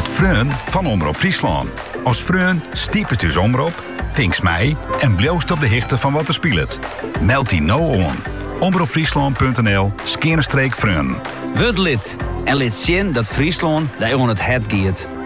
Het Freun van Omroep Friesland. Als Freun stiepet dus omroep, tinks mij en bloost op de hichte van wat er speelt. Meld die nou aan. omroepfriesland.nl/Freun. Word lid en laat zien dat Friesland daar on het het giet.